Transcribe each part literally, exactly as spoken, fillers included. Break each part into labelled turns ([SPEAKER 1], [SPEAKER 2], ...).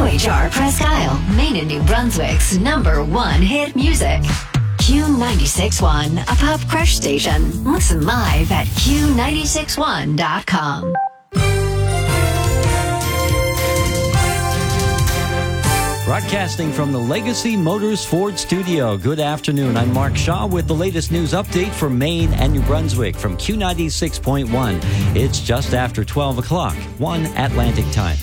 [SPEAKER 1] W H R Presque Isle, Maine and New Brunswick's number one hit music. Q ninety-six point one, a pop crush station. Listen live at Q nine six one dot com.
[SPEAKER 2] Broadcasting from the Legacy Motors Ford studio. Good afternoon. I'm Mark Shaw with the latest news update for Maine and New Brunswick from Q ninety-six point one. It's just after twelve o'clock, one Atlantic time.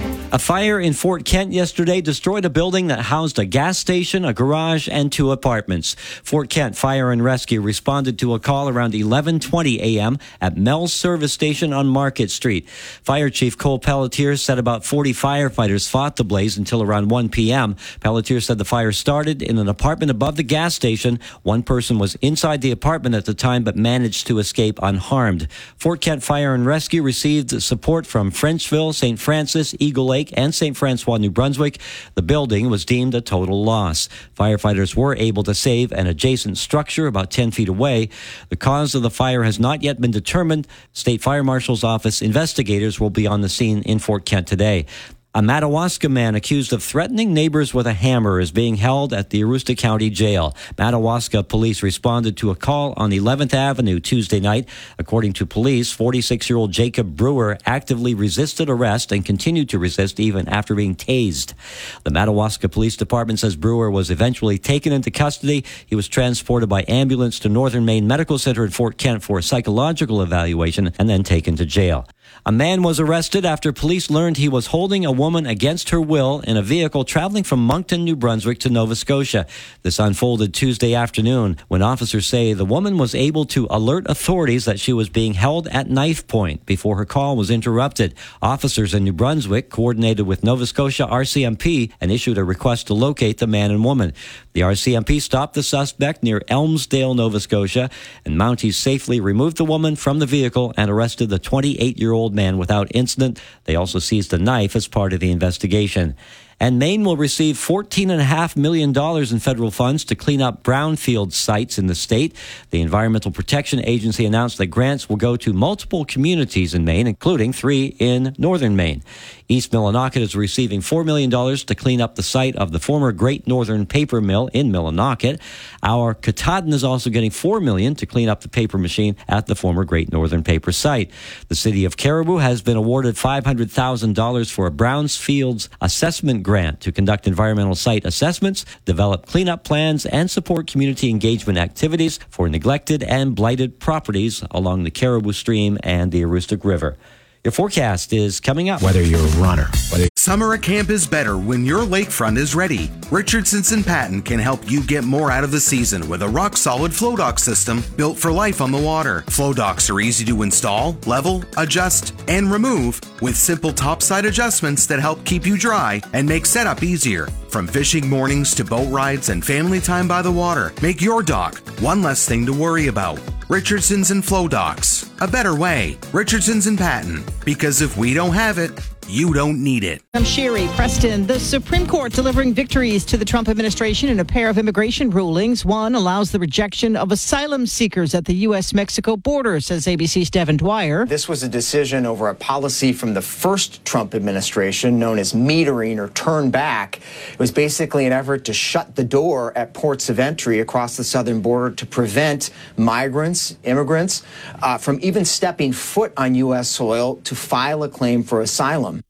[SPEAKER 2] A fire in Fort Kent yesterday destroyed a building that housed a gas station, a garage, and two apartments. Fort Kent Fire and Rescue responded to a call around eleven twenty a.m. at Mel's Service Station on Market Street. Fire Chief Cole Pelletier said about forty firefighters fought the blaze until around one p.m. Pelletier said the fire started in an apartment above the gas station. One person was inside the apartment at the time but managed to escape unharmed. Fort Kent Fire and Rescue received support from Frenchville, Saint Francis, Eagle Lake, and Saint Francois, New Brunswick. The building was deemed a total loss. Firefighters were able to save an adjacent structure about ten feet away. The cause of the fire has not yet been determined. State Fire Marshal's Office investigators will be on the scene in Fort Kent today. A Madawaska man accused of threatening neighbors with a hammer is being held at the Aroostook County Jail. Madawaska police responded to a call on eleventh Avenue Tuesday night. According to police, forty-six-year-old Jacob Brewer actively resisted arrest and continued to resist even after being tased. The Madawaska Police Department says Brewer was eventually taken into custody. He was transported by ambulance to Northern Maine Medical Center in Fort Kent for a psychological evaluation and then taken to jail. A man was arrested after police learned he was holding a woman against her will in a vehicle traveling from Moncton, New Brunswick to Nova Scotia. This unfolded Tuesday afternoon when officers say the woman was able to alert authorities that she was being held at knife point before her call was interrupted. Officers in New Brunswick coordinated with Nova Scotia R C M P and issued a request to locate the man and woman. The R C M P stopped the suspect near Elmsdale, Nova Scotia, and Mounties safely removed the woman from the vehicle and arrested the twenty-eight-year-old man without incident. They also seized a knife as part of the investigation. And Maine will receive fourteen point five million dollars in federal funds to clean up brownfield sites in the state. The Environmental Protection Agency announced that grants will go to multiple communities in Maine, including three in northern Maine. East Millinocket is receiving four million dollars to clean up the site of the former Great Northern Paper Mill in Millinocket. Our Katahdin is also getting four million dollars to clean up the paper machine at the former Great Northern Paper site. The city of Caribou has been awarded five hundred thousand dollars for a Brownfields assessment grant to conduct environmental site assessments, develop cleanup plans, and support community engagement activities for neglected and blighted properties along the Caribou Stream and the Aroostook River. Your forecast is coming up.
[SPEAKER 3] Whether you're a runner, whether
[SPEAKER 4] Summer at camp is better when your lakefront is ready. Richardson's and Patton can help you get more out of the season with a rock-solid flow dock system built for life on the water. Flow docks are easy to install, level, adjust, and remove with simple topside adjustments that help keep you dry and make setup easier. From fishing mornings to boat rides and family time by the water, make your dock one less thing to worry about. Richardson's and Flow Docks. A better way. Richardson's and Patton. Because if we don't have it, you don't need it.
[SPEAKER 5] I'm Sherry Preston. The Supreme Court delivering victories to the Trump administration in a pair of immigration rulings. One allows the rejection of asylum seekers at the U S Mexico border, says A B C's Devin Dwyer.
[SPEAKER 6] This was a decision over a policy from the first Trump administration known as metering or turn back. It was basically an effort to shut the door at ports of entry across the southern border to prevent migrants, immigrants, uh, from even stepping foot on U S soil to file a claim for asylum.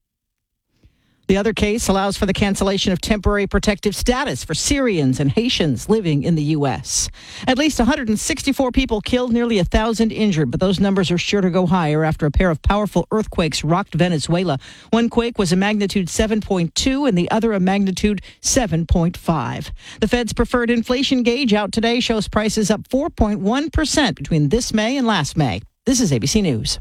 [SPEAKER 5] The other case allows for the cancellation of temporary protective status for Syrians and Haitians living in the U S. At least one hundred sixty-four people killed, nearly one thousand injured, but those numbers are sure to go higher after a pair of powerful earthquakes rocked Venezuela. One quake was a magnitude seven point two and the other a magnitude seven point five. The Fed's preferred inflation gauge out today shows prices up four point one percent between this May and last May. This is A B C News.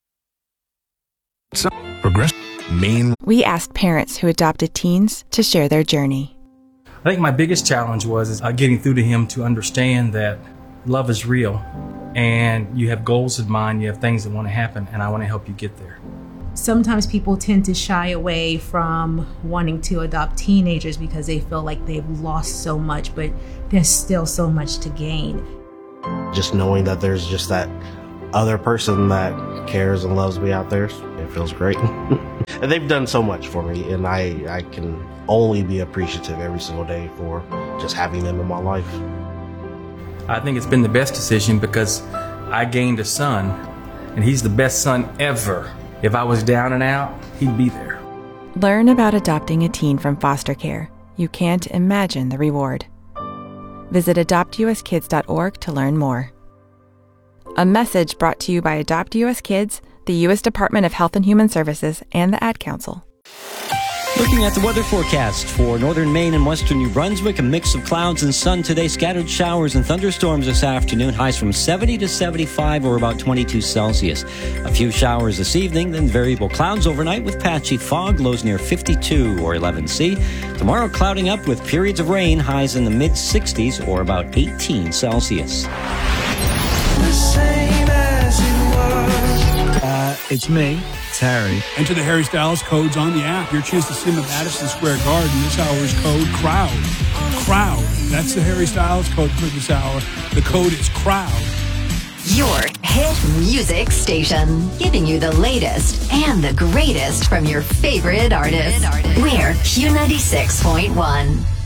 [SPEAKER 3] progress. Maine.
[SPEAKER 7] We asked parents who adopted teens to share their journey.
[SPEAKER 8] I think my biggest challenge was uh, getting through to him to understand that love is real and you have goals in mind, you have things that want to happen, and I want to help you get there.
[SPEAKER 9] Sometimes people tend to shy away from wanting to adopt teenagers because they feel like they've lost so much, but there's still so much to gain.
[SPEAKER 10] Just knowing that there's just that other person that cares and loves me out there, It feels great. And they've done so much for me, and I, I can only be appreciative every single day for just having them in my life.
[SPEAKER 8] I think it's been the best decision because I gained a son, and he's the best son ever. If I was down and out, he'd be there.
[SPEAKER 7] Learn about adopting a teen from foster care. You can't imagine the reward. Visit adopt u s kids dot org to learn more. A message brought to you by Adopt U S Kids, the U S Department of Health and Human Services, and the Ad Council.
[SPEAKER 2] Looking at the weather forecast for northern Maine and western New Brunswick, a mix of clouds and sun today, scattered showers and thunderstorms this afternoon, highs from seventy to seventy-five or about twenty-two Celsius. A few showers this evening, then variable clouds overnight with patchy fog, lows near fifty-two or eleven C. Tomorrow clouding up with periods of rain, highs in the mid sixties or about eighteen Celsius.
[SPEAKER 11] The same as it was.
[SPEAKER 12] Uh, it's me. Harry.
[SPEAKER 13] Enter the Harry Styles codes on the app. Your chance to see him at Madison Square Garden. This hour's code, CROWD. CROWD. That's the Harry Styles code for this hour. The code is CROWD.
[SPEAKER 1] Your hit music station, giving you the latest and the greatest from your favorite artists. We're Q ninety-six point one.